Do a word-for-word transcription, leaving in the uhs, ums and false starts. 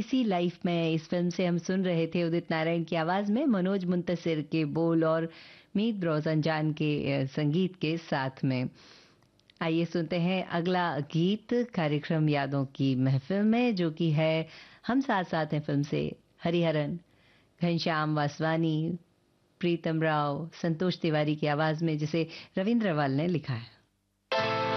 इसी लाइफ में इस फिल्म से हम सुन रहे थे उदित नारायण की आवाज में मनोज मुंतसिर के बोल और मीत रोज़नजान के संगीत के साथ में। आइए सुनते हैं अगला गीत कार्यक्रम यादों की महफिल में, जो कि है हम साथ साथ हैं फिल्म से हरिहरन, घनश्याम वासवानी, प्रीतम राव, संतोष तिवारी की आवाज में, जिसे रविंद्र रावल ने लिखा है।